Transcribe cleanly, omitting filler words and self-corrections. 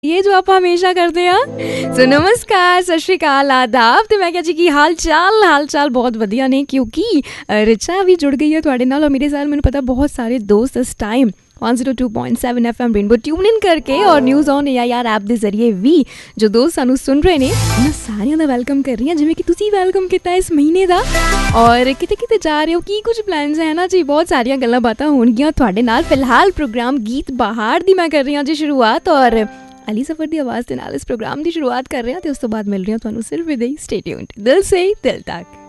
ये जो ਆਪਾਂ ਹਮੇਸ਼ਾ ਕਰਦੇ ਆ। ਸੋ ਨਮਸਕਾਰ, ਸਤਿ ਸ਼੍ਰੀ ਅਕਾਲ, ਆਦਾਬ। ਤੇ ਮੈਂ ਕਿਹਾ ਜੀ ਕੀ ਹਾਲ ਚਾਲ ਬਹੁਤ ਵਧੀਆ ਨੇ, ਕਿਉਂਕਿ ਰਿਚਾ ਵੀ ਜੁੜ ਗਈ ਹੈ ਤੁਹਾਡੇ ਨਾਲ। ਔਰ ਮੇਰੇ ਸਾਲ ਮੈਨੂੰ ਪਤਾ ਬਹੁਤ ਸਾਰੇ ਦੋਸਤ ਇਸ ਟਾਈਮ 102.7 FM ਰੇਨਬੋ ਟਿਊਨ ਇਨ ਕਰਕੇ ਔਰ ਨਿਊਜ਼ ਔਨ AIR ਐਪ ਦੇ ਜ਼ਰੀਏ ਵੀ ਜੋ ਦੋਸਤ ਸਾਨੂੰ ਸੁਣ ਰਹੇ ਨੇ, ਉਹਨਾਂ ਸਾਰਿਆਂ ਦਾ ਵੈਲਕਮ ਕਰ ਰਹੀ ਹਾਂ, ਜਿਵੇਂ ਕਿ ਤੁਸੀਂ ਵੈਲਕਮ ਕੀਤਾ ਇਸ ਮਹੀਨੇ ਦਾ। ਔਰ ਕਿਤੇ ਕਿਤੇ ਜਾ ਰਹੇ ਹੋ, ਕੀ ਕੁਝ ਪਲਾਨਸ ਹੈ ਨਾ ਜੀ, ਬਹੁਤ ਸਾਰੀਆਂ ਗੱਲਾਂ ਬਾਤਾਂ ਹੋਣਗੀਆਂ ਤੁਹਾਡੇ ਨਾਲ। ਫਿਲਹਾਲ ਪ੍ਰੋਗਰਾਮ ਗੀਤ ਬਹਾਰ ਦੀ ਮੈਂ ਕਰ ਰਹੀ ਹਾਂ ਜੀ ਸ਼ੁਰੂਆਤ, ਔਰ ਅਲੀ ਸਫਰ ਦੀ ਆਵਾਜ਼ ਦੇ ਨਾਲ ਇਸ ਪ੍ਰੋਗਰਾਮ ਦੀ ਸ਼ੁਰੂਆਤ ਕਰ ਰਹੇ ਹਾਂ। ਤੇ ਉਸ ਤੋਂ ਬਾਅਦ ਮਿਲ ਰਹੀ ਹਾਂ ਤੁਹਾਨੂੰ ਸਿਰਫ ਵਿਦ ਸਟੇ ਟਿਊਨਡ, ਦਿਲ ਸੇ ਦਿਲ ਤੱਕ।